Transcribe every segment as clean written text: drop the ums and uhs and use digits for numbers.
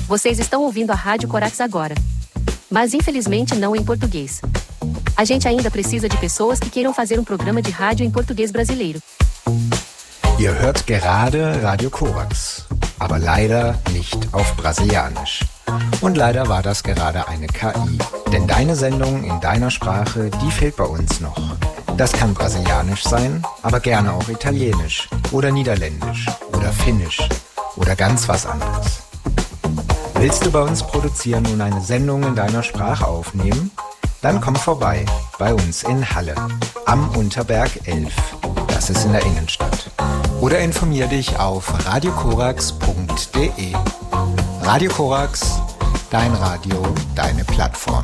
Vocês estão ouvindo a Rádio Corax agora. Mas infelizmente não em português. A gente ainda precisa de pessoas que queiram fazer programa de rádio em português brasileiro. Ihr hört gerade Radio Corax, aber leider nicht auf Brasilianisch. Und leider war das gerade eine KI. Denn deine Sendung in deiner Sprache, die fehlt bei uns noch. Das kann Brasilianisch sein, aber gerne auch Italienisch oder Niederländisch oder Finnisch oder ganz was anderes. Willst du bei uns produzieren und eine Sendung in deiner Sprache aufnehmen? Dann komm vorbei, bei uns in Halle, am Unterberg 11. Das ist in der Innenstadt. Oder informier dich auf radiocorax.de. Radio Corax, dein Radio, deine Plattform.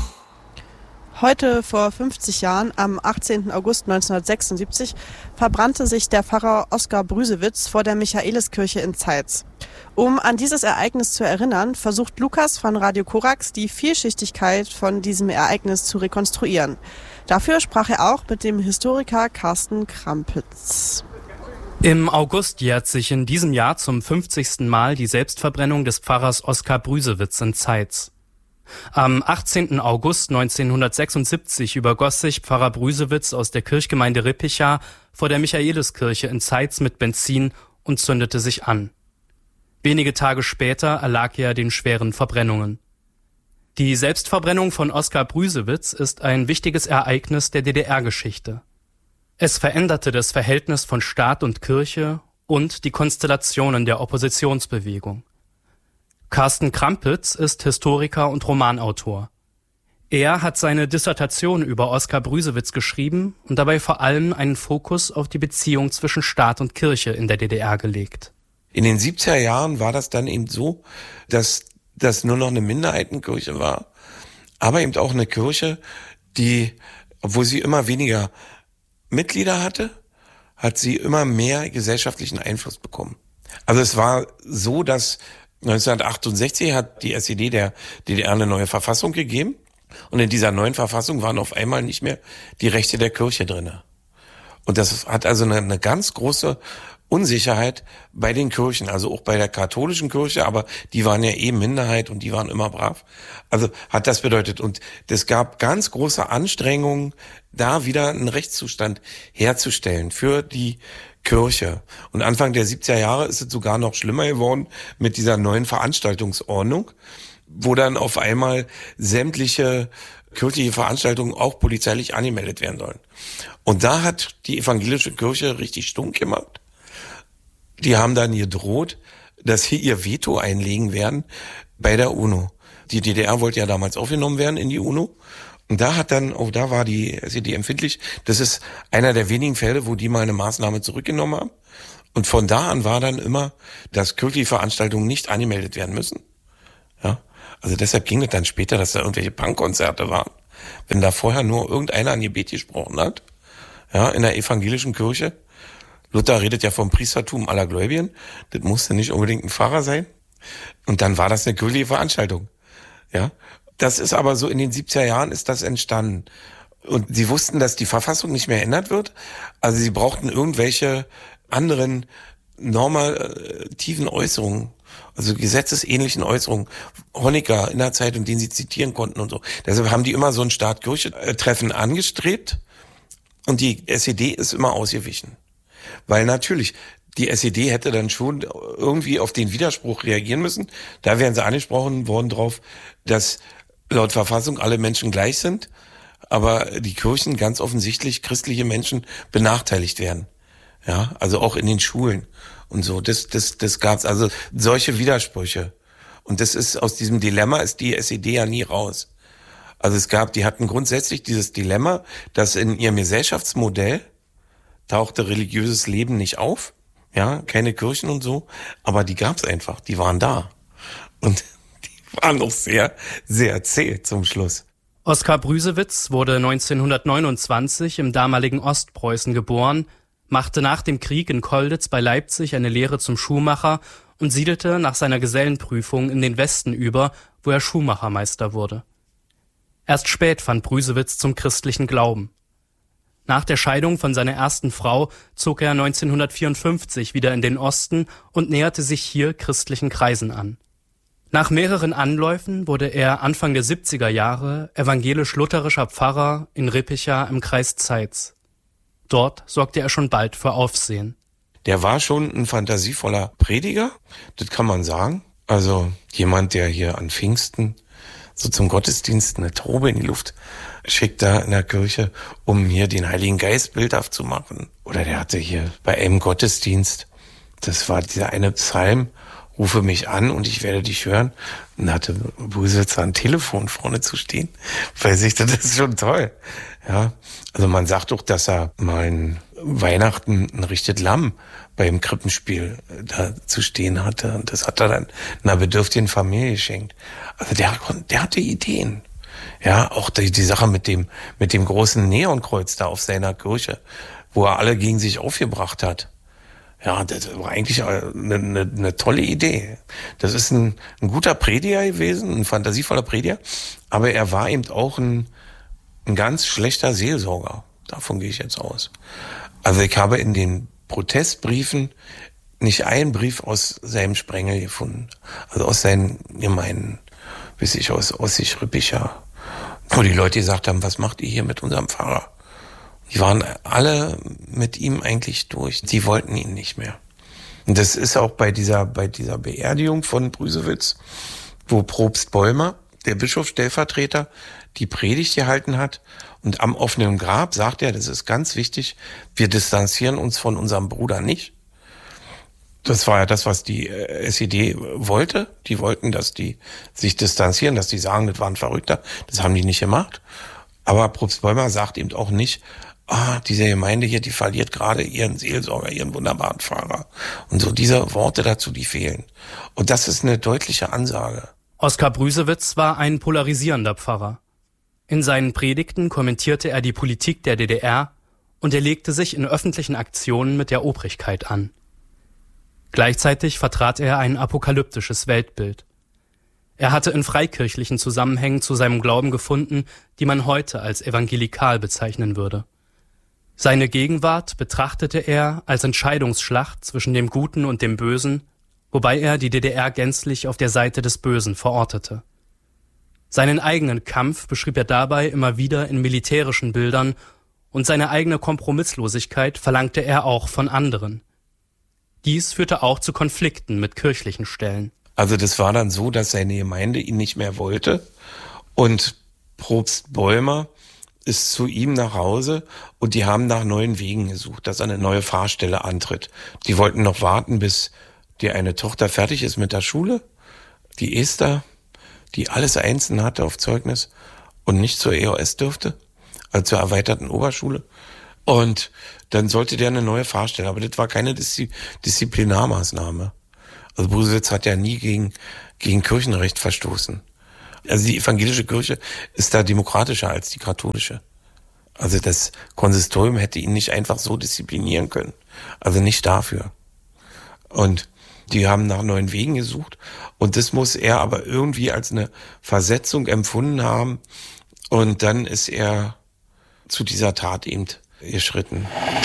Heute vor 50 Jahren, am 18. August 1976, verbrannte sich der Pfarrer Oskar Brüsewitz vor der Michaeliskirche in Zeitz. Um an dieses Ereignis zu erinnern, versucht Lukas von Radio Corax, die Vielschichtigkeit von diesem Ereignis zu rekonstruieren. Dafür sprach er auch mit dem Historiker Carsten Krampitz. Im August jährt sich in diesem Jahr zum 50. Mal die Selbstverbrennung des Pfarrers Oskar Brüsewitz in Zeitz. Am 18. August 1976 übergoss sich Pfarrer Brüsewitz aus der Kirchgemeinde Rippicha vor der Michaeliskirche in Zeitz mit Benzin und zündete sich an. Wenige Tage später erlag er den schweren Verbrennungen. Die Selbstverbrennung von Oskar Brüsewitz ist ein wichtiges Ereignis der DDR-Geschichte. Es veränderte das Verhältnis von Staat und Kirche und die Konstellationen der Oppositionsbewegung. Carsten Krampitz ist Historiker und Romanautor. Er hat seine Dissertation über Oskar Brüsewitz geschrieben und dabei vor allem einen Fokus auf die Beziehung zwischen Staat und Kirche in der DDR gelegt. In den 70er Jahren war das dann eben so, dass das nur noch eine Minderheitenkirche war, aber eben auch eine Kirche, die, obwohl sie immer weniger Mitglieder hatte, hat sie immer mehr gesellschaftlichen Einfluss bekommen. Also es war so, dass 1968 hat die SED der DDR eine neue Verfassung gegeben und in dieser neuen Verfassung waren auf einmal nicht mehr die Rechte der Kirche drinne. Und das hat also eine ganz große Unsicherheit bei den Kirchen, also auch bei der katholischen Kirche, aber die waren ja eben Minderheit und die waren immer brav. Also hat das bedeutet, und es gab ganz große Anstrengungen, da wieder einen Rechtszustand herzustellen für die Kirche. Und Anfang der 70er Jahre ist es sogar noch schlimmer geworden mit dieser neuen Veranstaltungsordnung, wo dann auf einmal sämtliche kirchliche Veranstaltungen auch polizeilich angemeldet werden sollen. Und da hat die evangelische Kirche richtig stunk gemacht. Die haben dann gedroht, dass sie ihr Veto einlegen werden bei der UNO. Die DDR wollte ja damals aufgenommen werden in die UNO. Und da war die SED empfindlich. Das ist einer der wenigen Fälle, wo die mal eine Maßnahme zurückgenommen haben. Und von da an war dann immer, dass kirchliche Veranstaltungen nicht angemeldet werden müssen. Ja. Also deshalb ging es dann später, dass da irgendwelche Punkkonzerte waren. Wenn da vorher nur irgendeiner ein Gebet gesprochen hat, ja, in der evangelischen Kirche. Luther redet ja vom Priestertum aller Gläubigen. Das musste nicht unbedingt ein Pfarrer sein. Und dann war das eine kirchliche Veranstaltung. Ja. Das ist aber so, in den 70er Jahren ist das entstanden. Und sie wussten, dass die Verfassung nicht mehr ändert wird. Also sie brauchten irgendwelche anderen normativen Äußerungen, also gesetzesähnlichen Äußerungen. Honecker in der Zeitung, den sie zitieren konnten und so. Deshalb haben die immer so ein Staat-Kirche-Treffen angestrebt. Und die SED ist immer ausgewichen. Weil natürlich, die SED hätte dann schon irgendwie auf den Widerspruch reagieren müssen. Da wären sie angesprochen worden drauf, dass laut Verfassung alle Menschen gleich sind, aber die Kirchen ganz offensichtlich christliche Menschen benachteiligt werden. Ja, also auch in den Schulen und so. Das gab's also solche Widersprüche. Und das ist, aus diesem Dilemma ist die SED ja nie raus. Also die hatten grundsätzlich dieses Dilemma, dass in ihrem Gesellschaftsmodell tauchte religiöses Leben nicht auf. Ja, keine Kirchen und so, aber die gab's einfach, die waren da. Und die waren noch sehr, sehr zäh zum Schluss. Oskar Brüsewitz wurde 1929 im damaligen Ostpreußen geboren, machte nach dem Krieg in Kolditz bei Leipzig eine Lehre zum Schuhmacher und siedelte nach seiner Gesellenprüfung in den Westen über, wo er Schuhmachermeister wurde. Erst spät fand Brüsewitz zum christlichen Glauben. Nach der Scheidung von seiner ersten Frau zog er 1954 wieder in den Osten und näherte sich hier christlichen Kreisen an. Nach mehreren Anläufen wurde er Anfang der 70er Jahre evangelisch-lutherischer Pfarrer in Rippicha im Kreis Zeitz. Dort sorgte er schon bald für Aufsehen. Der war schon ein fantasievoller Prediger, das kann man sagen. Also jemand, der hier an Pfingsten so zum Gottesdienst eine Taube in die Luft schickt da in der Kirche, um hier den Heiligen Geist bildhaft zu machen. Oder der hatte hier bei einem Gottesdienst, das war dieser eine Psalm, rufe mich an und ich werde dich hören. Und hatte Brüsewitz ein Telefon vorne zu stehen. Weiß ich, das ist schon toll. Ja, also man sagt doch, dass er mal in Weihnachten ein richtiges Lamm beim Krippenspiel da zu stehen hatte. Und das hat er dann einer bedürftigen Familie geschenkt. Also der hatte Ideen. Ja, auch die Sache mit dem großen Neonkreuz da auf seiner Kirche, wo er alle gegen sich aufgebracht hat. Ja, das war eigentlich eine tolle Idee. Das ist ein guter Prediger gewesen, ein fantasievoller Prediger, aber er war eben auch ein ganz schlechter Seelsorger. Davon gehe ich jetzt aus. Also ich habe in den Protestbriefen nicht einen Brief aus seinem Sprengel gefunden. Also aus seinen Gemeinden, aus sich Rippicha, wo die Leute gesagt haben, was macht ihr hier mit unserem Pfarrer? Die waren alle mit ihm eigentlich durch. Die wollten ihn nicht mehr. Und das ist auch bei dieser Beerdigung von Brüsewitz, wo Propst Bäumer, der Bischofsstellvertreter, die Predigt gehalten hat. Und am offenen Grab sagt er, das ist ganz wichtig, wir distanzieren uns von unserem Bruder nicht. Das war ja das, was die SED wollte. Die wollten, dass die sich distanzieren, dass die sagen, das war ein Verrückter. Das haben die nicht gemacht. Aber Propst Bäumer sagt eben auch nicht, diese Gemeinde hier, die verliert gerade ihren Seelsorger, ihren wunderbaren Pfarrer. Und so diese Worte dazu, die fehlen. Und das ist eine deutliche Ansage. Oskar Brüsewitz war ein polarisierender Pfarrer. In seinen Predigten kommentierte er die Politik der DDR und er legte sich in öffentlichen Aktionen mit der Obrigkeit an. Gleichzeitig vertrat er ein apokalyptisches Weltbild. Er hatte in freikirchlichen Zusammenhängen zu seinem Glauben gefunden, die man heute als evangelikal bezeichnen würde. Seine Gegenwart betrachtete er als Entscheidungsschlacht zwischen dem Guten und dem Bösen, wobei er die DDR gänzlich auf der Seite des Bösen verortete. Seinen eigenen Kampf beschrieb er dabei immer wieder in militärischen Bildern und seine eigene Kompromisslosigkeit verlangte er auch von anderen. Dies führte auch zu Konflikten mit kirchlichen Stellen. Also das war dann so, dass seine Gemeinde ihn nicht mehr wollte und Propst Bäumer ist zu ihm nach Hause und die haben nach neuen Wegen gesucht, dass er eine neue Pfarrstelle antritt. Die wollten noch warten, bis die eine Tochter fertig ist mit der Schule, die Esther, die alles einzeln hatte auf Zeugnis und nicht zur EOS dürfte, also zur erweiterten Oberschule. Und dann sollte der eine neue Pfarrstelle, aber das war keine Disziplinarmaßnahme. Also Brüsewitz hat ja nie gegen Kirchenrecht verstoßen. Also die evangelische Kirche ist da demokratischer als die katholische. Also das Konsistorium hätte ihn nicht einfach so disziplinieren können. Also nicht dafür. Und die haben nach neuen Wegen gesucht. Und das muss er aber irgendwie als eine Versetzung empfunden haben. Und dann ist er zu dieser Tat eben geschritten.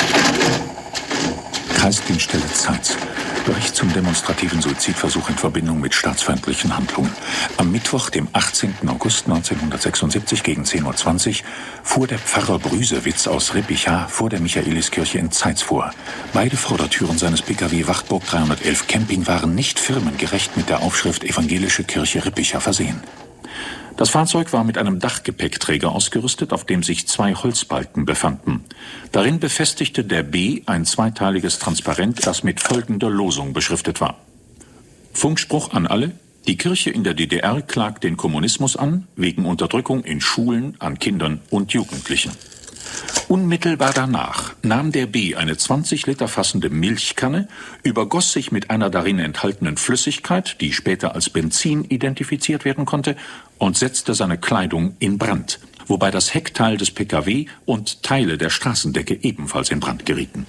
Kreisdienststelle Zeitz. Bericht zum demonstrativen Suizidversuch in Verbindung mit staatsfeindlichen Handlungen. Am Mittwoch, dem 18. August 1976 gegen 10:20 Uhr fuhr der Pfarrer Brüsewitz aus Rippicha vor der Michaeliskirche in Zeitz vor. Beide Vordertüren seines Pkw Wachtburg 311 Camping waren nicht firmengerecht mit der Aufschrift Evangelische Kirche Rippicha versehen. Das Fahrzeug war mit einem Dachgepäckträger ausgerüstet, auf dem sich 2 Holzbalken befanden. Darin befestigte der B ein zweiteiliges Transparent, das mit folgender Losung beschriftet war. Funkspruch an alle: Die Kirche in der DDR klagt den Kommunismus an, wegen Unterdrückung in Schulen an Kindern und Jugendlichen. Unmittelbar danach nahm der B eine 20 Liter fassende Milchkanne, übergoss sich mit einer darin enthaltenen Flüssigkeit, die später als Benzin identifiziert werden konnte, und setzte seine Kleidung in Brand, wobei das Heckteil des Pkw und Teile der Straßendecke ebenfalls in Brand gerieten.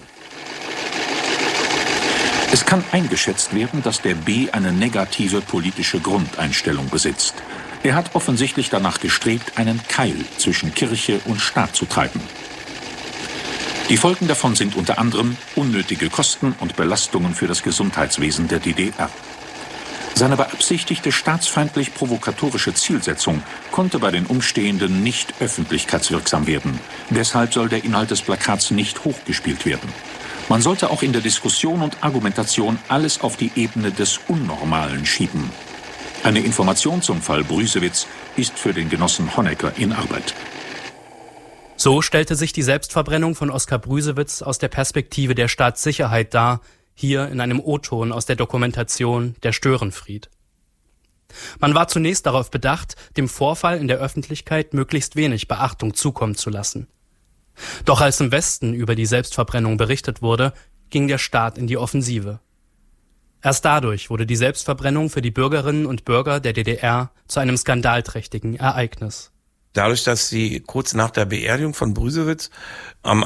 Es kann eingeschätzt werden, dass der B eine negative politische Grundeinstellung besitzt. Er hat offensichtlich danach gestrebt, einen Keil zwischen Kirche und Staat zu treiben. Die Folgen davon sind unter anderem unnötige Kosten und Belastungen für das Gesundheitswesen der DDR. Seine beabsichtigte staatsfeindlich-provokatorische Zielsetzung konnte bei den Umstehenden nicht öffentlichkeitswirksam werden. Deshalb soll der Inhalt des Plakats nicht hochgespielt werden. Man sollte auch in der Diskussion und Argumentation alles auf die Ebene des Unnormalen schieben. Eine Information zum Fall Brüsewitz ist für den Genossen Honecker in Arbeit. So stellte sich die Selbstverbrennung von Oskar Brüsewitz aus der Perspektive der Staatssicherheit dar, hier in einem O-Ton aus der Dokumentation Der Störenfried. Man war zunächst darauf bedacht, dem Vorfall in der Öffentlichkeit möglichst wenig Beachtung zukommen zu lassen. Doch als im Westen über die Selbstverbrennung berichtet wurde, ging der Staat in die Offensive. Erst dadurch wurde die Selbstverbrennung für die Bürgerinnen und Bürger der DDR zu einem skandalträchtigen Ereignis. Dadurch, dass sie kurz nach der Beerdigung von Brüsewitz am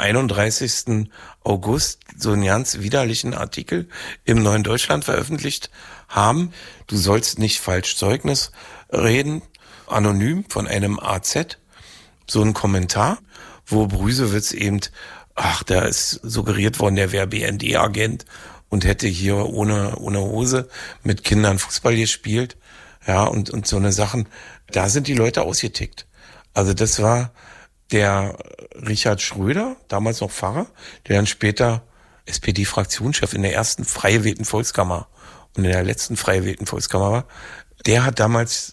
31. August so einen ganz widerlichen Artikel im Neuen Deutschland veröffentlicht haben, du sollst nicht falsch Zeugnis reden, anonym von einem AZ, so ein Kommentar, wo Brüsewitz eben, da ist suggeriert worden, der wäre BND-Agent und hätte hier ohne Hose mit Kindern Fußball gespielt, ja, und so eine Sachen, da sind die Leute ausgetickt. Also das war der Richard Schröder, damals noch Pfarrer, der dann später SPD-Fraktionschef in der ersten frei gewählten Volkskammer und in der letzten frei gewählten Volkskammer war. Der hat damals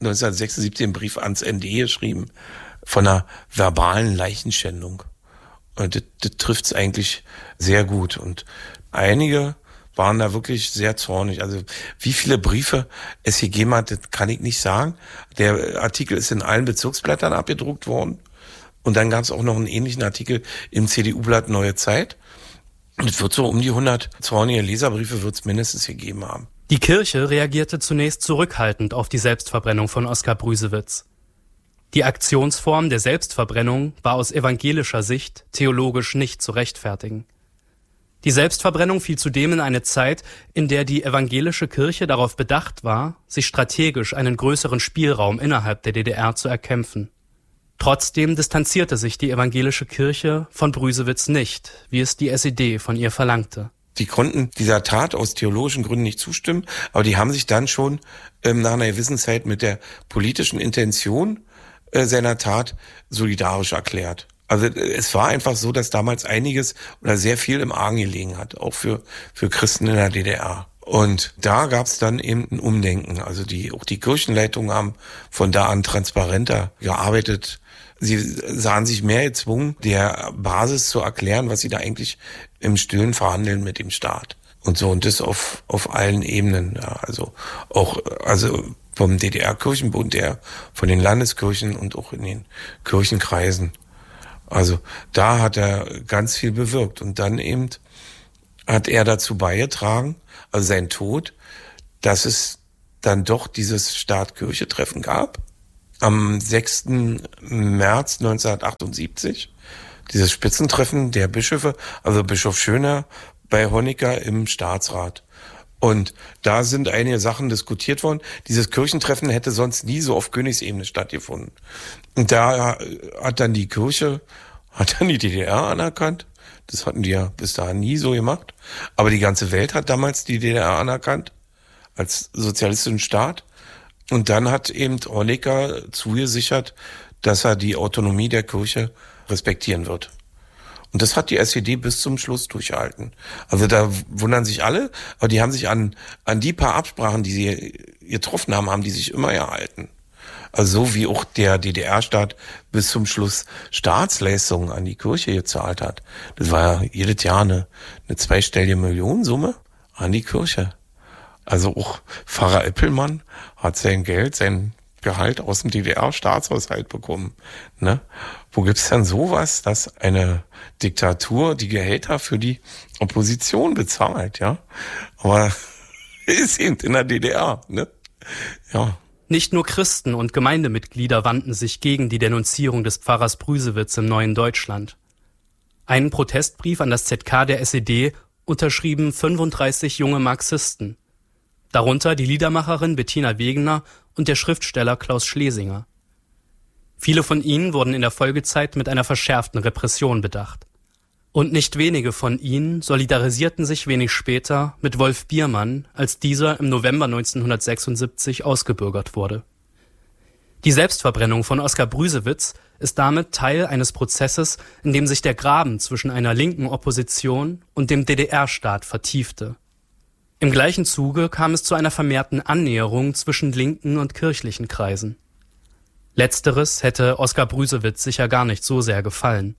1976 einen Brief ans ND geschrieben von einer verbalen Leichenschändung. Und das trifft's eigentlich sehr gut. Und einige waren da wirklich sehr zornig. Also wie viele Briefe es hier gegeben hat, das kann ich nicht sagen. Der Artikel ist in allen Bezirksblättern abgedruckt worden. Und dann gab es auch noch einen ähnlichen Artikel im CDU-Blatt Neue Zeit. Und es wird so um die 100 zornige Leserbriefe wird es mindestens gegeben haben. Die Kirche reagierte zunächst zurückhaltend auf die Selbstverbrennung von Oskar Brüsewitz. Die Aktionsform der Selbstverbrennung war aus evangelischer Sicht theologisch nicht zu rechtfertigen. Die Selbstverbrennung fiel zudem in eine Zeit, in der die evangelische Kirche darauf bedacht war, sich strategisch einen größeren Spielraum innerhalb der DDR zu erkämpfen. Trotzdem distanzierte sich die evangelische Kirche von Brüsewitz nicht, wie es die SED von ihr verlangte. Die konnten dieser Tat aus theologischen Gründen nicht zustimmen, aber die haben sich dann schon nach einer gewissen Zeit mit der politischen Intention seiner Tat solidarisch erklärt. Also es war einfach so, dass damals einiges oder sehr viel im Argen gelegen hat, auch für Christen in der DDR. Und da gab es dann eben ein Umdenken. Also auch die Kirchenleitungen haben von da an transparenter gearbeitet. Sie sahen sich mehr gezwungen, der Basis zu erklären, was sie da eigentlich im Stillen verhandeln mit dem Staat. Und so, und das auf allen Ebenen. Ja, also vom DDR-Kirchenbund, von den Landeskirchen und auch in den Kirchenkreisen. Also da hat er ganz viel bewirkt. Und dann eben hat er dazu beigetragen, also sein Tod, dass es dann doch dieses Staat-Kirche-Treffen gab. Am 6. März 1978, dieses Spitzentreffen der Bischöfe, also Bischof Schöner bei Honecker im Staatsrat. Und da sind einige Sachen diskutiert worden. Dieses Kirchentreffen hätte sonst nie so auf Königsebene stattgefunden. Und da hat dann die Kirche, die DDR anerkannt. Das hatten die ja bis dahin nie so gemacht. Aber die ganze Welt hat damals die DDR anerkannt als sozialistischen Staat. Und dann hat eben Honecker zugesichert, dass er die Autonomie der Kirche respektieren wird. Und das hat die SED bis zum Schluss durchgehalten. Also da wundern sich alle, aber die haben sich an die paar Absprachen, die sie getroffen haben die sich immer gehalten. Also so wie auch der DDR-Staat bis zum Schluss Staatsleistungen an die Kirche gezahlt hat. Das war ja jedes Jahr eine zweistellige Millionensumme an die Kirche. Also auch Pfarrer Eppelmann hat sein Gehalt aus dem DDR-Staatshaushalt bekommen. Ne? Wo gibt's denn sowas, dass eine Diktatur die Gehälter für die Opposition bezahlt, ja? Aber ist eben in der DDR, ne? Ja. Nicht nur Christen und Gemeindemitglieder wandten sich gegen die Denunzierung des Pfarrers Brüsewitz im Neuen Deutschland. Einen Protestbrief an das ZK der SED unterschrieben 35 junge Marxisten. Darunter die Liedermacherin Bettina Wegener und der Schriftsteller Klaus Schlesinger. Viele von ihnen wurden in der Folgezeit mit einer verschärften Repression bedacht. Und nicht wenige von ihnen solidarisierten sich wenig später mit Wolf Biermann, als dieser im November 1976 ausgebürgert wurde. Die Selbstverbrennung von Oskar Brüsewitz ist damit Teil eines Prozesses, in dem sich der Graben zwischen einer linken Opposition und dem DDR-Staat vertiefte. Im gleichen Zuge kam es zu einer vermehrten Annäherung zwischen linken und kirchlichen Kreisen. Letzteres hätte Oskar Brüsewitz sicher gar nicht so sehr gefallen.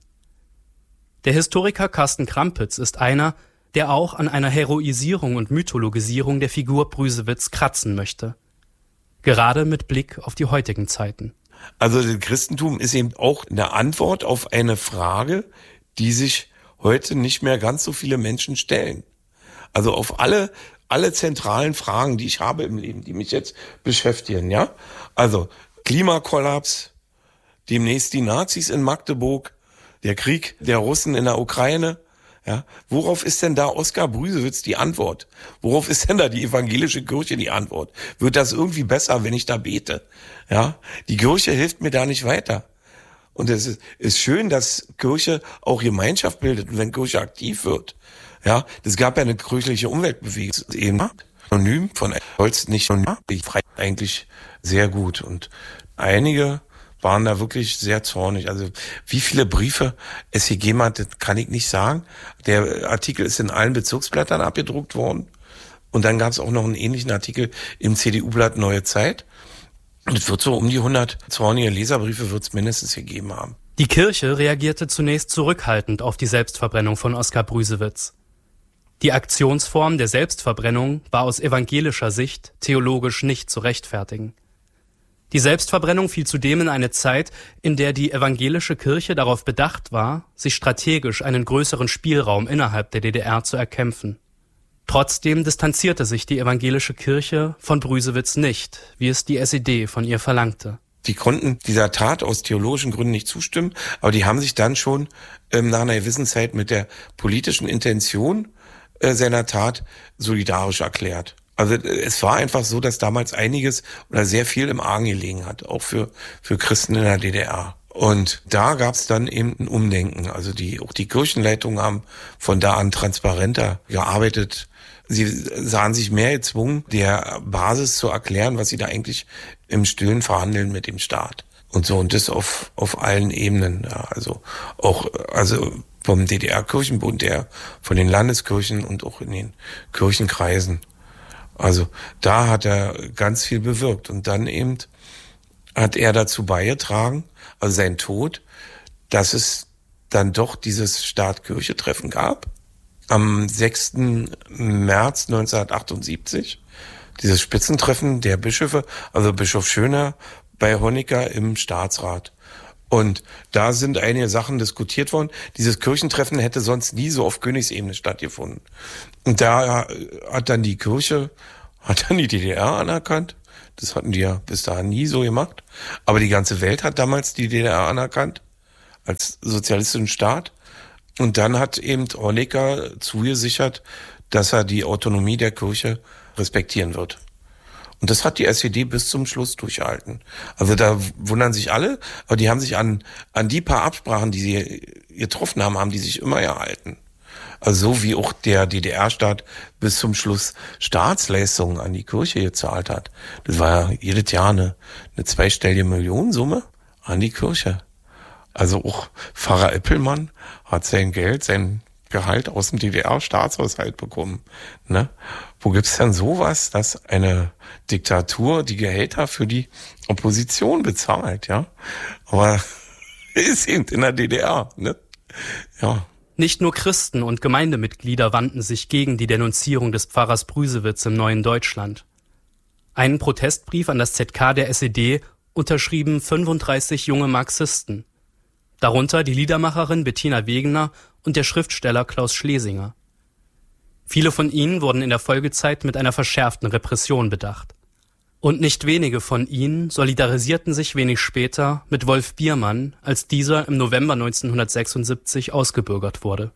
Der Historiker Carsten Krampitz ist einer, der auch an einer Heroisierung und Mythologisierung der Figur Brüsewitz kratzen möchte. Gerade mit Blick auf die heutigen Zeiten. Also das Christentum ist eben auch eine Antwort auf eine Frage, die sich heute nicht mehr ganz so viele Menschen stellen. Also auf alle zentralen Fragen, die ich habe im Leben, die mich jetzt beschäftigen, ja? Also Klimakollaps, demnächst die Nazis in Magdeburg, der Krieg der Russen in der Ukraine, ja? Worauf ist denn da Oskar Brüsewitz die Antwort? Worauf ist denn da die evangelische Kirche die Antwort? Wird das irgendwie besser, wenn ich da bete? Ja? Die Kirche hilft mir da nicht weiter. Und es ist schön, dass Kirche auch Gemeinschaft bildet und wenn Kirche aktiv wird. Ja, es gab ja eine kirchliche Umweltbewegung eben anonym von Holz nicht frei, eigentlich sehr gut und einige waren da wirklich sehr zornig. Also wie viele Briefe es hier gegeben hat, das kann ich nicht sagen. Der Artikel ist in allen Bezirksblättern abgedruckt worden und dann gab es auch noch einen ähnlichen Artikel im CDU-Blatt Neue Zeit. Und es wird so um die 100 zornige Leserbriefe wird es mindestens gegeben haben. Die Kirche reagierte zunächst zurückhaltend auf die Selbstverbrennung von Oskar Brüsewitz. Die Aktionsform der Selbstverbrennung war aus evangelischer Sicht theologisch nicht zu rechtfertigen. Die Selbstverbrennung fiel zudem in eine Zeit, in der die evangelische Kirche darauf bedacht war, sich strategisch einen größeren Spielraum innerhalb der DDR zu erkämpfen. Trotzdem distanzierte sich die evangelische Kirche von Brüsewitz nicht, wie es die SED von ihr verlangte. Die konnten dieser Tat aus theologischen Gründen nicht zustimmen, aber die haben sich dann schon nach einer gewissen Zeit mit der politischen Intention seiner Tat solidarisch erklärt. Also es war einfach so, dass damals einiges oder sehr viel im Argen gelegen hat, auch für Christen in der DDR. Und da gab es dann eben ein Umdenken. Also auch die Kirchenleitungen haben von da an transparenter gearbeitet. Sie sahen sich mehr gezwungen, der Basis zu erklären, was sie da eigentlich im Stillen verhandeln mit dem Staat. Und so, und das auf allen Ebenen. Ja, also vom DDR-Kirchenbund, der von den Landeskirchen und auch in den Kirchenkreisen. Also da hat er ganz viel bewirkt. Und dann eben hat er dazu beigetragen, also sein Tod, dass es dann doch dieses Staat-Kirche-Treffen gab. Am 6. März 1978, dieses Spitzentreffen der Bischöfe, also Bischof Schöner bei Honecker im Staatsrat. Und da sind einige Sachen diskutiert worden. Dieses Kirchentreffen hätte sonst nie so auf Königsebene stattgefunden. Und da hat dann die Kirche, die DDR anerkannt. Das hatten die ja bis dahin nie so gemacht. Aber die ganze Welt hat damals die DDR anerkannt als sozialistischen Staat. Und dann hat eben Honecker zugesichert, dass er die Autonomie der Kirche respektieren wird. Und das hat die SED bis zum Schluss durchgehalten. Also da wundern sich alle, aber die haben sich an die paar Absprachen, die sie getroffen haben, haben die sich immer gehalten. Also so wie auch der DDR-Staat bis zum Schluss Staatsleistungen an die Kirche gezahlt hat. Das war ja jedes Jahr eine zweistellige Millionensumme an die Kirche. Also auch Pfarrer Eppelmann hat sein Gehalt aus dem DDR-Staatshaushalt bekommen. Ne? Wo gibt's denn sowas, dass eine Diktatur die Gehälter für die Opposition bezahlt, ja? Aber ist eben in der DDR, ne? Ja. Nicht nur Christen und Gemeindemitglieder wandten sich gegen die Denunzierung des Pfarrers Brüsewitz im neuen Deutschland. Einen Protestbrief an das ZK der SED unterschrieben 35 junge Marxisten. Darunter die Liedermacherin Bettina Wegener und der Schriftsteller Klaus Schlesinger. Viele von ihnen wurden in der Folgezeit mit einer verschärften Repression bedacht. Und nicht wenige von ihnen solidarisierten sich wenig später mit Wolf Biermann, als dieser im November 1976 ausgebürgert wurde.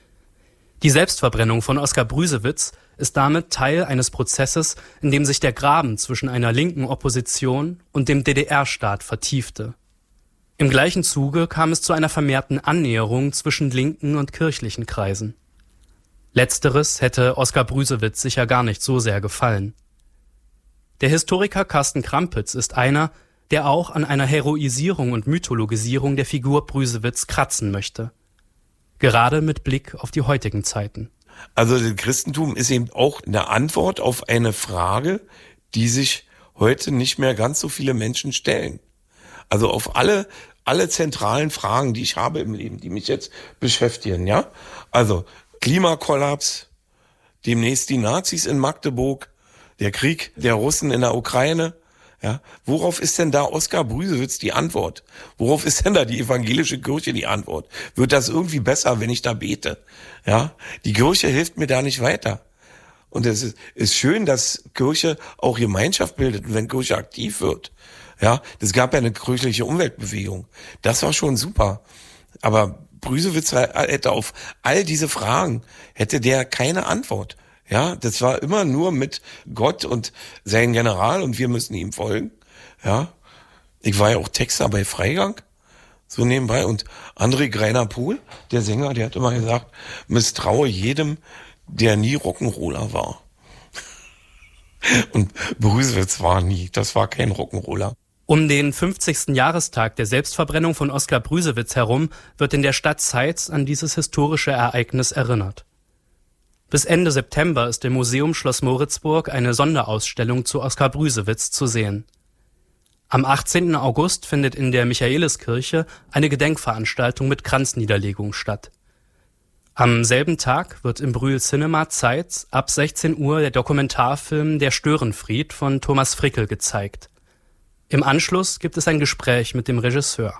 Die Selbstverbrennung von Oskar Brüsewitz ist damit Teil eines Prozesses, in dem sich der Graben zwischen einer linken Opposition und dem DDR-Staat vertiefte. Im gleichen Zuge kam es zu einer vermehrten Annäherung zwischen linken und kirchlichen Kreisen. Letzteres hätte Oskar Brüsewitz sicher gar nicht so sehr gefallen. Der Historiker Carsten Krampitz ist einer, der auch an einer Heroisierung und Mythologisierung der Figur Brüsewitz kratzen möchte. Gerade mit Blick auf die heutigen Zeiten. Also das Christentum ist eben auch eine Antwort auf eine Frage, die sich heute nicht mehr ganz so viele Menschen stellen. Also auf alle zentralen Fragen, die ich habe im Leben, die mich jetzt beschäftigen, ja? Also Klimakollaps, demnächst die Nazis in Magdeburg, der Krieg der Russen in der Ukraine, ja? Worauf ist denn da Oskar Brüsewitz die Antwort? Worauf ist denn da die evangelische Kirche die Antwort? Wird das irgendwie besser, wenn ich da bete? Ja? Die Kirche hilft mir da nicht weiter. Und es ist schön, dass Kirche auch Gemeinschaft bildet und wenn Kirche aktiv wird. Ja, das gab ja eine kirchliche Umweltbewegung. Das war schon super. Aber Brüsewitz hätte auf all diese Fragen, hätte der keine Antwort. Ja, das war immer nur mit Gott und sein General und wir müssen ihm folgen. Ja, ich war ja auch Texter bei Freigang, so nebenbei. Und André Greiner-Pohl, der Sänger, der hat immer gesagt, misstraue jedem, der nie Rock'n'Roller war. Und Brüsewitz das war kein Rock'n'Roller. Um den 50. Jahrestag der Selbstverbrennung von Oskar Brüsewitz herum wird in der Stadt Zeitz an dieses historische Ereignis erinnert. Bis Ende September ist im Museum Schloss Moritzburg eine Sonderausstellung zu Oskar Brüsewitz zu sehen. Am 18. August findet in der Michaeliskirche eine Gedenkveranstaltung mit Kranzniederlegung statt. Am selben Tag wird im Brühl Cinema Zeitz ab 16 Uhr der Dokumentarfilm Der Störenfried von Thomas Frickel gezeigt. Im Anschluss gibt es ein Gespräch mit dem Regisseur.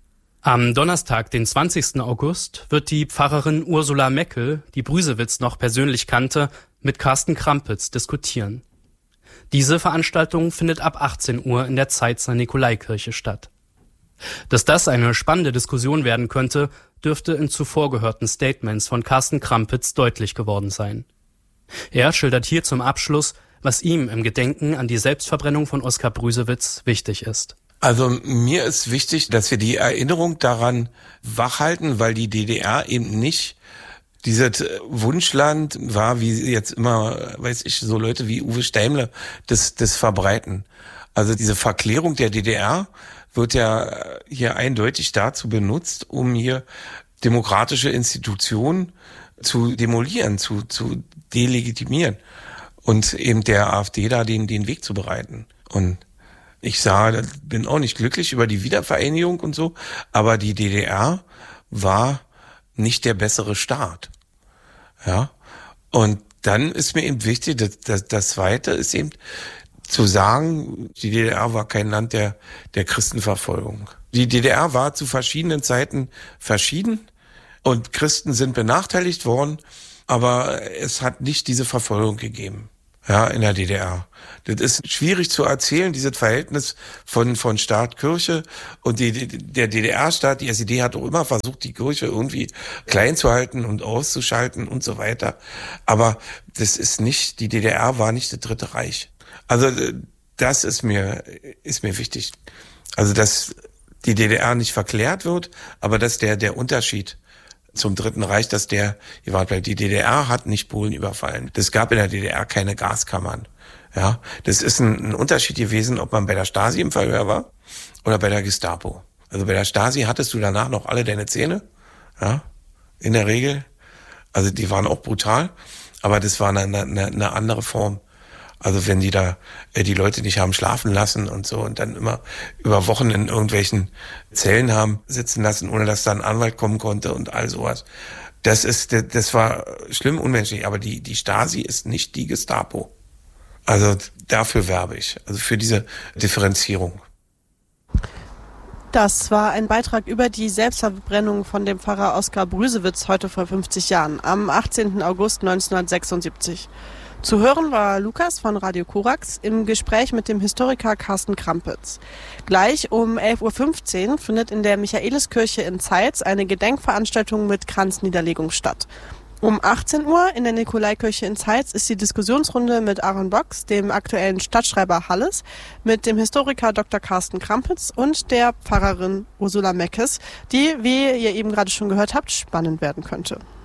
Am Donnerstag, den 20. August, wird die Pfarrerin Ursula Meckel, die Brüsewitz noch persönlich kannte, mit Carsten Krampitz diskutieren. Diese Veranstaltung findet ab 18 Uhr in der Zeitzer Nikolaikirche statt. Dass das eine spannende Diskussion werden könnte, dürfte in zuvor gehörten Statements von Carsten Krampitz deutlich geworden sein. Er schildert hier zum Abschluss, was ihm im Gedenken an die Selbstverbrennung von Oskar Brüsewitz wichtig ist. Also mir ist wichtig, dass wir die Erinnerung daran wachhalten, weil die DDR eben nicht dieses Wunschland war, wie jetzt immer, so Leute wie Uwe Steimle das verbreiten. Also diese Verklärung der DDR wird ja hier eindeutig dazu benutzt, um hier demokratische Institutionen zu demolieren, zu delegitimieren und eben der AfD da den Weg zu bereiten. Und ich bin auch nicht glücklich über die Wiedervereinigung und so, aber die DDR war nicht der bessere Staat. Ja. Und dann ist mir eben wichtig, das Zweite ist eben zu sagen, die DDR war kein Land der Christenverfolgung. Die DDR war zu verschiedenen Zeiten verschieden und Christen sind benachteiligt worden, aber es hat nicht diese Verfolgung gegeben. Ja, in der DDR. Das ist schwierig zu erzählen, dieses Verhältnis von Staat, Kirche und der DDR-Staat, die SED hat auch immer versucht, die Kirche irgendwie klein zu halten und auszuschalten und so weiter. Aber das ist nicht, die DDR war nicht das Dritte Reich. Also das ist mir wichtig. Also dass die DDR nicht verklärt wird, aber dass der Unterschied zum Dritten Reich, dass der gewahrt bleibt. Die DDR hat nicht Polen überfallen. Es gab in der DDR keine Gaskammern. Ja, das ist ein Unterschied gewesen, ob man bei der Stasi im Verhör war oder bei der Gestapo. Also bei der Stasi hattest du danach noch alle deine Zähne, ja, in der Regel. Also die waren auch brutal, aber das war eine andere Form. Also wenn die da die Leute nicht haben schlafen lassen und so und dann immer über Wochen in irgendwelchen Zellen haben sitzen lassen, ohne dass da ein Anwalt kommen konnte und all sowas. Das war schlimm, unmenschlich. Aber die Stasi ist nicht die Gestapo. Also dafür werbe ich. Also für diese Differenzierung. Das war ein Beitrag über die Selbstverbrennung von dem Pfarrer Oskar Brüsewitz heute vor 50 Jahren, am 18. August 1976. Zu hören war Lukas von Radio Korax im Gespräch mit dem Historiker Carsten Krampitz. Gleich um 11.15 Uhr findet in der Michaeliskirche in Zeitz eine Gedenkveranstaltung mit Kranzniederlegung statt. Um 18 Uhr in der Nikolaikirche in Zeitz ist die Diskussionsrunde mit Aaron Box, dem aktuellen Stadtschreiber Halles, mit dem Historiker Dr. Carsten Krampitz und der Pfarrerin Ursula Meckes, die, wie ihr eben gerade schon gehört habt, spannend werden könnte.